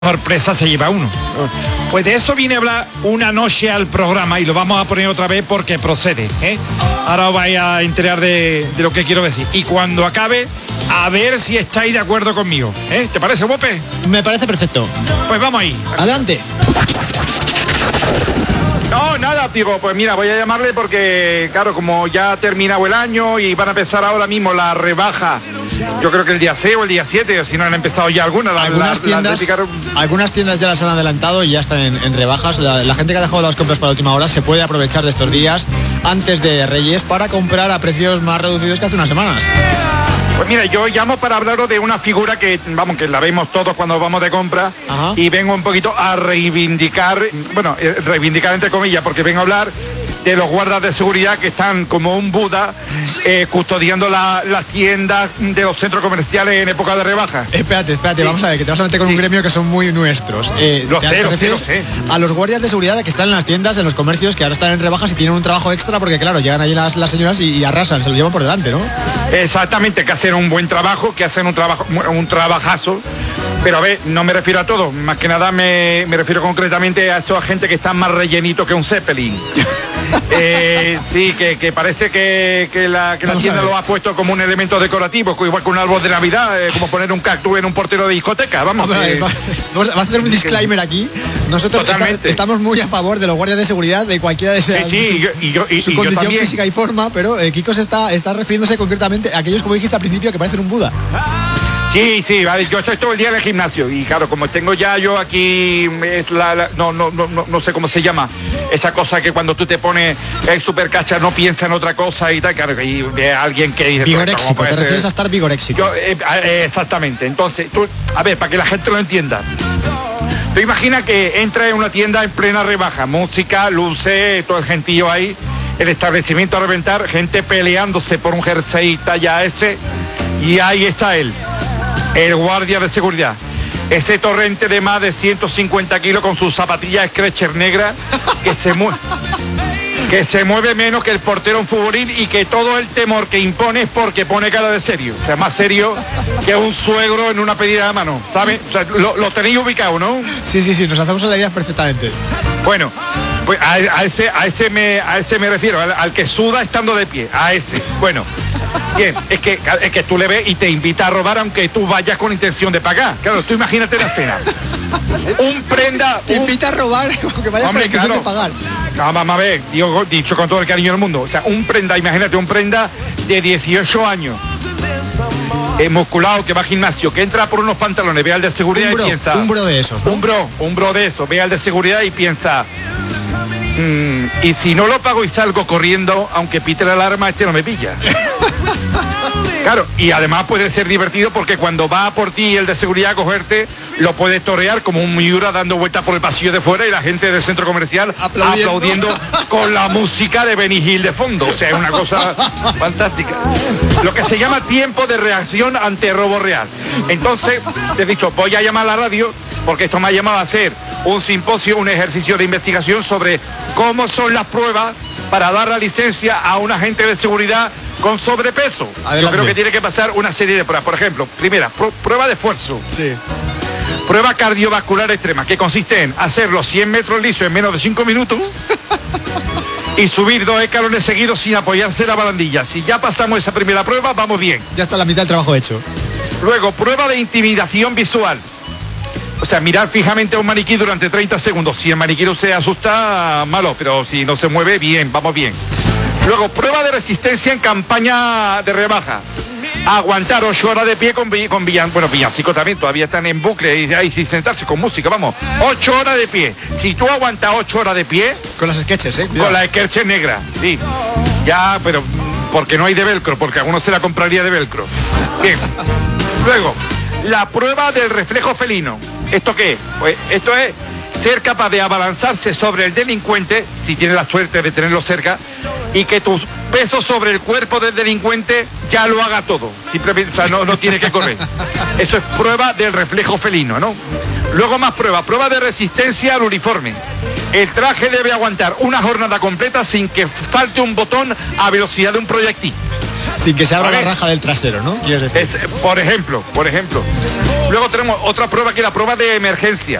sorpresa se lleva uno. Pues de eso viene a hablar una noche al programa y lo vamos a poner otra vez porque procede, ¿eh? Ahora os vais a enterar de lo que quiero decir. Y cuando acabe, a ver si estáis de acuerdo conmigo, ¿eh? ¿Te parece, Bope? Me parece perfecto. Pues vamos ahí. Adelante. No, nada, tío, pues mira, voy a llamarle porque, claro, como ya ha terminado el año y van a empezar ahora mismo la rebaja, yo creo que el día 6 o el día 7, si no han empezado ya algunas. Algunas tiendas ya las han adelantado y ya están en rebajas. La gente que ha dejado las compras para la última hora se puede aprovechar de estos días antes de Reyes para comprar a precios más reducidos que hace unas semanas. Pues mira, yo llamo para hablaros de una figura que, vamos, que la vemos todos cuando vamos de compra. Ajá. Y vengo un poquito a reivindicar, bueno, reivindicar entre comillas, porque vengo a hablar de los guardas de seguridad que están como un Buda custodiando las tiendas de los centros comerciales en época de rebaja. Espérate, sí. Vamos a ver, que te vas a meter con un gremio que son muy nuestros. Lo sé. A los guardias de seguridad que están en las tiendas, en los comercios, que ahora están en rebajas y tienen un trabajo extra porque, claro, llegan ahí las señoras y arrasan, se lo llevan por delante, ¿no? Exactamente, que hacen un buen trabajo, que hacen un trabajazo. Pero a ver, no me refiero a todos, más que nada me refiero concretamente a esos gente que están más rellenitos que un Zeppelin. Sí, que parece que la tienda lo ha puesto como un elemento decorativo, igual que un árbol de Navidad, como poner un cactus en un portero de discoteca, vamos. Vas a hacer un disclaimer aquí. Nosotros estamos muy a favor de los guardias de seguridad, de cualquiera de esas, su condición física y forma, pero Kiko se está refiriéndose concretamente a aquellos, como dijiste al principio, que parecen un Buda. Sí, vale, yo estoy todo el día en el gimnasio y claro, como tengo ya yo aquí, no sé cómo se llama, esa cosa que cuando tú te pones el supercacha no piensa en otra cosa y tal, claro, que hay alguien que dice... Vigoréxico, te refieres a estar vigoréxico. Exactamente, entonces, tú, a ver, para que la gente lo entienda. Tú imagina que entra en una tienda en plena rebaja, música, luces, todo el gentío ahí, el establecimiento a reventar, gente peleándose por un jersey talla S, y ahí está él, el guardia de seguridad, ese torrente de más de 150 kilos con sus zapatillas Skechers negras que se mueve menos que el portero en futbolín y que todo el temor que impone es porque pone cara de serio, o sea, más serio que un suegro en una pedida de mano, ¿sabes? O sea, lo tenéis ubicado, ¿no? Sí, nos hacemos la idea perfectamente. Bueno, pues a ese me refiero, al que suda estando de pie, a ese. Bueno, bien, es que tú le ves y te invita a robar aunque tú vayas con intención de pagar. Claro, tú imagínate la escena. Un prenda... Te invita a robar aunque vayas con intención de pagar. Vamos a ver, dicho con todo el cariño del mundo. O sea, imagínate, un prenda de 18 años. Musculado, que va al gimnasio, que entra por unos pantalones, ve al de seguridad y piensa... Un bro de esos, ¿no? Un bro de esos, ve al de seguridad y piensa... y si no lo pago y salgo corriendo, aunque pite la alarma, este no me pilla. Claro, y además puede ser divertido porque cuando va por ti el de seguridad a cogerte, lo puedes torear como un Miura dando vueltas por el pasillo de fuera y la gente del centro comercial aplaudiendo con la música de Benny Hill de fondo. O sea, es una cosa fantástica. Lo que se llama tiempo de reacción ante robo real. Entonces, te he dicho, voy a llamar a la radio porque esto me ha llamado a hacer un simposio, un ejercicio de investigación sobre cómo son las pruebas para dar la licencia a un agente de seguridad con sobrepeso. Adelante. Yo creo que tiene que pasar una serie de pruebas. Por ejemplo, primera, prueba de esfuerzo. Sí. Prueba cardiovascular extrema, que consiste en hacer los 100 metros lisos en menos de 5 minutos y subir 2 escalones seguidos sin apoyarse en la barandilla. Si ya pasamos esa primera prueba, vamos bien. Ya está la mitad del trabajo hecho. Luego, prueba de intimidación visual. O sea, mirar fijamente a un maniquí durante 30 segundos. Si el maniquí no se asusta, malo, pero si no se mueve, bien, vamos bien. Luego, prueba de resistencia en campaña de rebaja. Aguantar 8 horas de pie con villancico también, todavía están en bucle y ahí sin sentarse con música, vamos. 8 horas de pie. Si tú aguantas 8 horas de pie... Con las Skechers, ¿eh? Con las Skechers negras, sí. Ya, pero porque no hay de velcro, porque alguno se la compraría de velcro. Bien. Luego, la prueba del reflejo felino. ¿Esto qué es? Pues esto es ser capaz de abalanzarse sobre el delincuente, si tienes la suerte de tenerlo cerca, y que tu peso sobre el cuerpo del delincuente ya lo haga todo. Simplemente, o sea, no tiene que correr. Eso es prueba del reflejo felino, ¿no? Luego más prueba de resistencia al uniforme. El traje debe aguantar una jornada completa sin que falte un botón a velocidad de un proyectil. Sin que se abra la raja del trasero, ¿no? Por ejemplo. Luego tenemos otra prueba que es la prueba de emergencia.